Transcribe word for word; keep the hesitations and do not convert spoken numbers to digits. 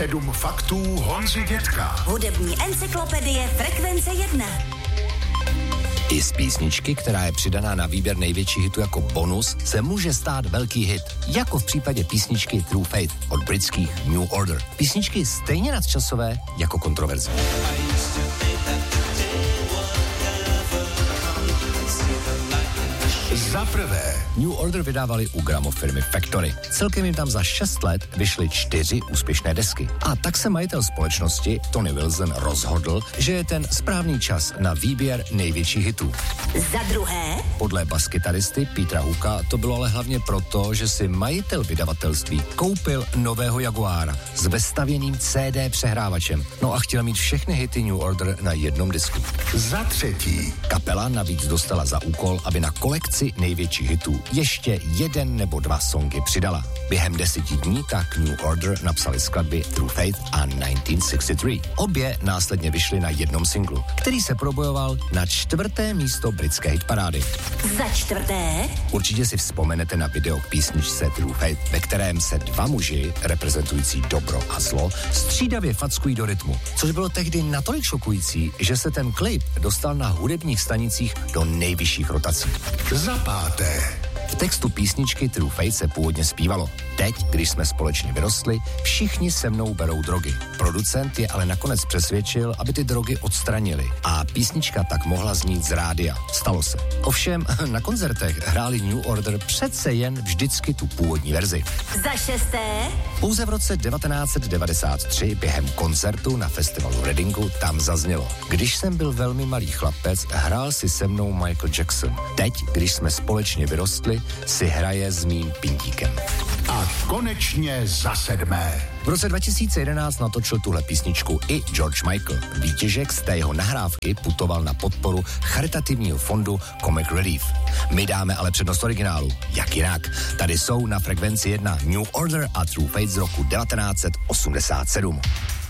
Sedm faktů Honzy Dětka. Hudební encyklopedie Frekvence jedna. I z písničky, která je přidaná na výběr největší hitu jako bonus, se může stát velký hit, jako v případě písničky True Faith od britských New Order. Písničky stejně nadčasové jako kontroverzní. Za prvé. New Order vydávali u gramofirmy Factory. Celkem jim tam za šest let vyšly čtyři úspěšné desky. A tak se majitel společnosti Tony Wilson rozhodl, že je ten správný čas na výběr největších hitů. Za druhé. Podle baskytaristy Petera Hooka to bylo ale hlavně proto, že si majitel vydavatelství koupil nového Jaguára s vestavěným C D přehrávačem. No a chtěl mít všechny hity New Order na jednom disku. Za třetí. Kapela navíc dostala za úkol, aby na kolekci největších hitů ještě jeden nebo dva songy přidala. Během deseti dní tak New Order napsali skladby True Faith a devatenáct set šedesát tři. Obě následně vyšly na jednom singlu, který se probojoval na čtvrté místo britské hitparády. Za čtvrté. Určitě si vzpomenete na video k písničce True Faith, ve kterém se dva muži, reprezentující dobro a zlo, střídavě fackují do rytmu, což bylo tehdy natolik šokující, že se ten klip dostal na hudebních stanicích do nejvyšších rotací. Za páté. V textu písničky True Faith se původně zpívalo: Teď, když jsme společně vyrostli, všichni se mnou berou drogy. Producent je ale nakonec přesvědčil, aby ty drogy odstranili a písnička tak mohla znít z rádia. Stalo se. Ovšem, na koncertech hráli New Order přece jen vždycky tu původní verzi. Za šesté. Pouze v roce devatenáct set devadesát tři během koncertu na festivalu Readingu tam zaznělo: Když jsem byl velmi malý chlapec, hrál si se mnou Michael Jackson. Teď, když jsme společně vyrostli, si hraje s mým pindíkem. A konečně za sedmé. V roce dva tisíce jedenáct natočil tuhle písničku i George Michael. Výtěžek z té jeho nahrávky putoval na podporu charitativního fondu Comic Relief. My dáme ale přednost originálu. Jak jinak? Tady jsou na Frekvenci jedna New Order a True Faith z roku devatenáct set osmdesát sedm.